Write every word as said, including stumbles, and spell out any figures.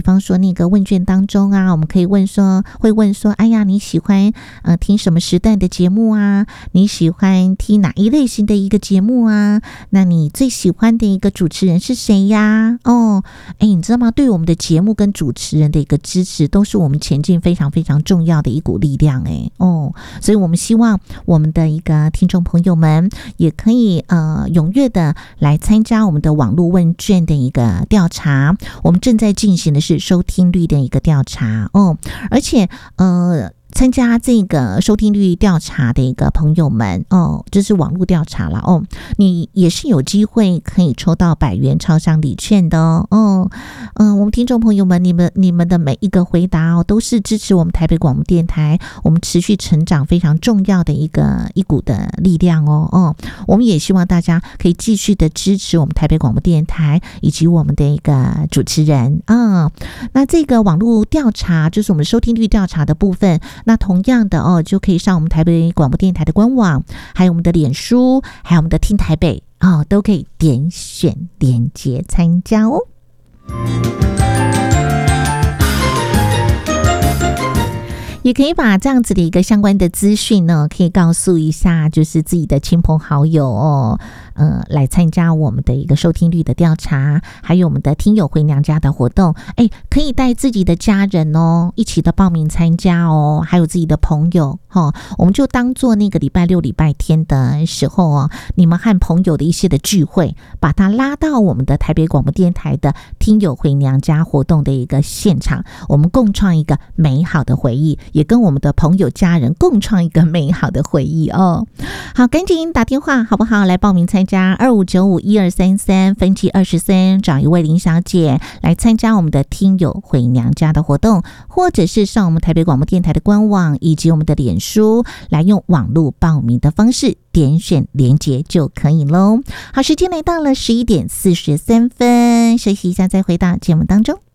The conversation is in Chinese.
方说那个问卷当中啊，我们可以问说，会问说，哎呀，你喜欢呃听什么时段的节目啊？你喜欢听哪一类型的一个节目啊？那你最喜欢的一个主持人是谁呀？哦，哎，你知道吗？对于我们的节目跟主持人的一个支持，都是我们前进非常非常重要的一股力量。哎，哦，所以我们希望我们的一个听众朋友们也可以呃踊跃的来参加我们的网络问卷的一个调查。我们正在进行的是收听率的一个调查哦，而且呃。参加这个收听率调查的一个朋友们哦，这是网络调查了哦，你也是有机会可以抽到百元超商礼券的哦。哦，嗯、呃，我们听众朋友们，你们你们的每一个回答哦，都是支持我们台北广播电台我们持续成长非常重要的一个一股的力量哦。哦，我们也希望大家可以继续的支持我们台北广播电台以及我们的一个主持人啊、哦。那这个网络调查就是我们收听率调查的部分。那同样的哦，就可以上我们台北广播电台的官网，还有我们的脸书，还有我们的听台北哦，都可以点选连结参加哦。也可以把这样子的一个相关的资讯呢，可以告诉一下，就是自己的亲朋好友哦，呃，来参加我们的一个收听率的调查，还有我们的听友回娘家的活动，哎，可以带自己的家人哦，一起的报名参加哦，还有自己的朋友哦，我们就当做那个礼拜六、礼拜天的时候哦，你们和朋友的一些的聚会，把它拉到我们的台北广播电台的听友回娘家活动的一个现场，我们共创一个美好的回忆。也跟我们的朋友家人共创一个美好的回忆哦。好，赶紧打电话好不好？来报名参加二五九五一二三三分期二十三，找一位林小姐来参加我们的听友回娘家的活动，或者是上我们台北广播电台的官网以及我们的脸书，来用网络报名的方式点选连结就可以咯。好，时间来到了十一点四十三分，休息一下再回到节目当中。